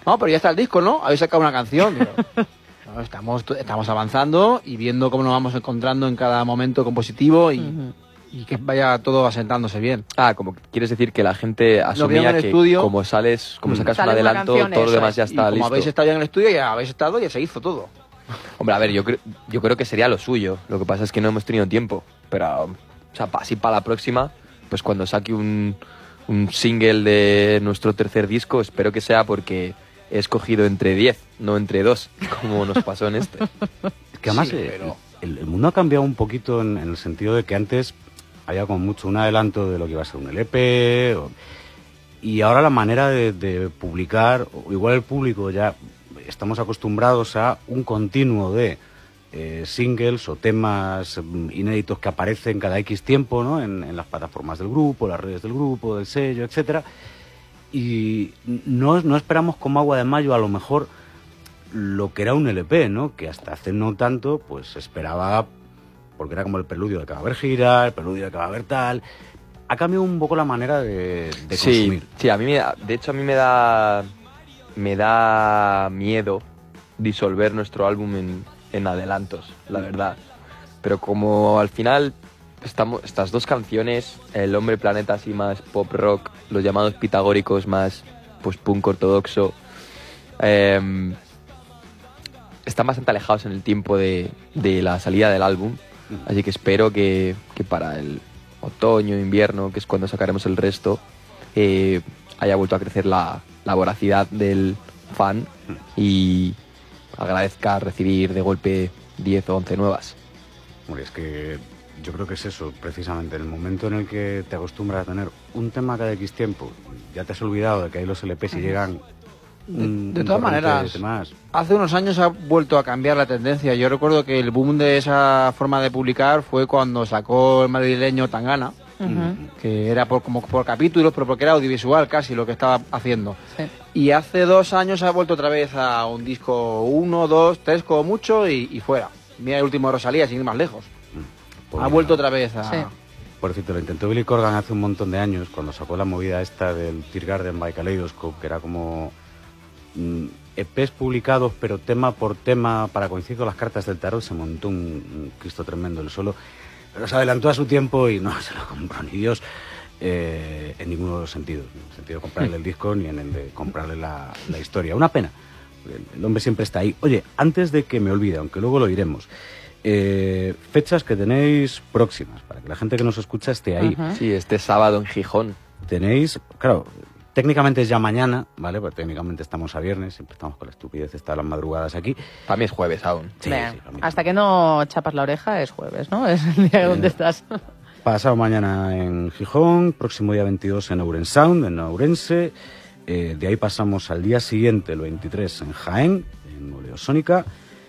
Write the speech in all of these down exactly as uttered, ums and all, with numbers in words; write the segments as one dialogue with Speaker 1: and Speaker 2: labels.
Speaker 1: no, pero ya está el disco, ¿no? Habéis sacado una canción. Digo, no, estamos, estamos avanzando y viendo cómo nos vamos encontrando en cada momento compositivo y, uh-huh. y que vaya todo asentándose bien.
Speaker 2: Ah, como quieres decir que la gente asumía que estudio, como sales, como sacas un adelanto, canción, todo lo demás ya está
Speaker 1: y como
Speaker 2: listo.
Speaker 1: habéis estado ya en el estudio, ya habéis estado, ya se hizo todo.
Speaker 2: Hombre, a ver, yo, cre- yo creo que sería lo suyo. Lo que pasa es que no hemos tenido tiempo. Pero, o sea, así para la próxima, pues cuando saque un, un single de nuestro tercer disco, espero que sea porque he escogido entre diez, no entre dos, como nos pasó en este.
Speaker 3: Es que además sí, pero... el, el mundo ha cambiado un poquito en, en el sentido de que antes había como mucho un adelanto de lo que iba a ser un L P, o, y ahora la manera de, de publicar, o igual el público ya estamos acostumbrados a un continuo de eh, singles o temas inéditos que aparecen cada X tiempo, ¿no? en, en las plataformas del grupo, las redes del grupo, del sello, etcétera. Y no, no esperamos como agua de mayo a lo mejor lo que era un L P, ¿no? Que hasta hace no tanto pues esperaba, porque era como el preludio de que va a haber gira, el preludio de que va a haber tal. Ha cambiado un poco la manera de, de
Speaker 2: sí,
Speaker 3: consumir.
Speaker 2: Sí, a mí me da, de hecho a mí me da me da miedo disolver nuestro álbum en, en adelantos, la verdad. Pero como al final estamos, estas dos canciones, El Hombre Planeta así más pop rock, Los Llamados Pitagóricos más pues punk ortodoxo, eh, están bastante alejados en el tiempo de, de la salida del álbum. Así que espero que, que para el otoño, invierno, que es cuando sacaremos el resto, eh, haya vuelto a crecer la, la voracidad del fan y agradezca recibir de golpe diez o once nuevas.
Speaker 3: Hombre, es que yo creo que es eso, precisamente, en el momento en el que te acostumbras a tener un tema cada X tiempo, ya te has olvidado de que hay los L Pes y llegan...
Speaker 1: De, de todas maneras, hace unos años ha vuelto a cambiar la tendencia. Yo recuerdo que el boom de esa forma de publicar fue cuando sacó el madrileño Tangana, uh-huh. que era por, como por capítulos, pero porque era audiovisual casi lo que estaba haciendo. Sí. Y hace dos años ha vuelto otra vez a un disco uno, dos, tres como mucho y, y fuera. Mira el último de Rosalía, sin ir más lejos. Pues ha vuelto otra vez a... Sí.
Speaker 3: Por cierto, lo intentó Billy Corgan hace un montón de años, cuando sacó la movida esta del Tear Garden by Kaleidoscope, que era como... E Pes publicados, pero tema por tema, para coincidir con las cartas del tarot, se montó un, un Cristo tremendo el solo, pero se adelantó a su tiempo y no se lo compró ni Dios eh, en ninguno de los sentidos, en el sentido de comprarle el disco ni en el de comprarle la, la historia. Una pena, el, el hombre siempre está ahí. Oye, antes de que me olvide, aunque luego lo diremos, eh, fechas que tenéis próximas, para que la gente que nos escucha esté ahí.
Speaker 2: Uh-huh. Sí, este sábado en Gijón.
Speaker 3: Tenéis, claro... Técnicamente es ya mañana, ¿vale? Porque técnicamente estamos a viernes, siempre estamos con la estupidez esta de las madrugadas aquí.
Speaker 2: Para mí es jueves aún.
Speaker 4: Sí, sí, hasta que no chapas la oreja es jueves, ¿no? Es el día eh, donde estás.
Speaker 3: Pasado mañana en Gijón, próximo día veintidós en Ourense Sound, en Ourense. Eh, de ahí pasamos al día siguiente, el veintitrés, en Jaén, en Oleosónica.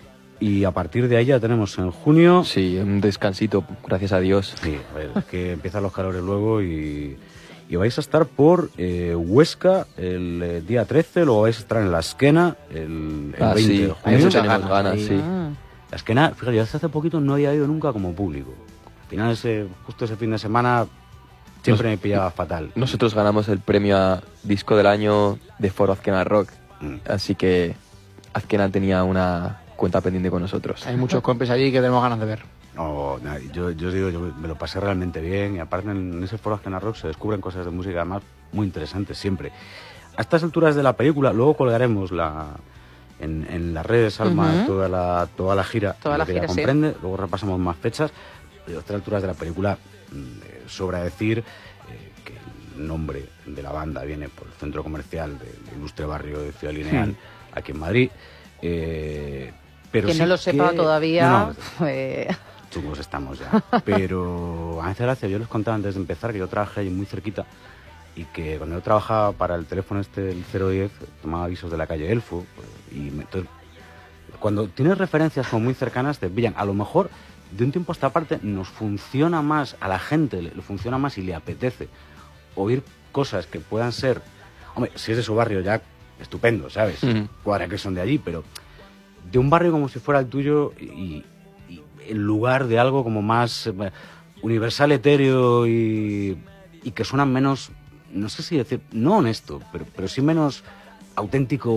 Speaker 3: Y a partir de ahí ya tenemos en junio...
Speaker 2: Sí, un descansito, gracias a Dios.
Speaker 3: Sí, a ver, es que empiezan los calores luego y... Y vais a estar por eh, Huesca el eh, día trece, luego vais a estar en La Esquena el, el
Speaker 2: ah,
Speaker 3: veinte
Speaker 2: sí.
Speaker 3: de junio.
Speaker 2: Ahí muchas ganas, ganas sí. sí.
Speaker 4: Ah.
Speaker 3: La Esquena, fíjate, yo hace poquito no había ido nunca como público. Al final, ese, justo ese fin de semana, siempre Nos, me pillaba fatal.
Speaker 2: Nosotros ganamos el premio a Disco del Año de Foro Azkena Rock, mm. así que Azkena tenía una cuenta pendiente con nosotros.
Speaker 1: Hay muchos compis allí que tenemos ganas de ver.
Speaker 3: No, yo, yo os digo, yo me lo pasé realmente bien y aparte en ese Foro Azkena Rock se descubren cosas de música además muy interesantes siempre. A estas alturas de la película, luego colgaremos la en, en las redes, Alma, uh-huh. toda la toda la gira,
Speaker 4: toda la
Speaker 3: que
Speaker 4: gira,
Speaker 3: ya comprende,
Speaker 4: sí.
Speaker 3: Luego repasamos más fechas. A estas alturas de la película eh, sobra decir eh, que el nombre de la banda viene por el centro comercial del ilustre barrio de Ciudad Lineal, uh-huh. aquí en Madrid. Eh, pero
Speaker 4: que
Speaker 3: sí
Speaker 4: no lo sepa
Speaker 3: que...
Speaker 4: todavía...
Speaker 3: No, no,
Speaker 4: eh...
Speaker 3: chungos estamos ya. Pero a veces gracias, yo les contaba antes de empezar que yo trabajé ahí muy cerquita y que cuando yo trabajaba para el teléfono este, el cero diez, tomaba avisos de la calle Elfo y me, entonces, cuando tienes referencias como muy cercanas te pillan. A lo mejor de un tiempo a esta parte nos funciona más, a la gente le, le funciona más y le apetece oír cosas que puedan ser, hombre, si es de su barrio ya estupendo, ¿sabes? Uh-huh. Cuadra que son de allí, pero de un barrio como si fuera el tuyo y en lugar de algo como más eh, universal, etéreo y, y que suena menos, no sé si decir, no honesto, pero, pero sí menos auténtico,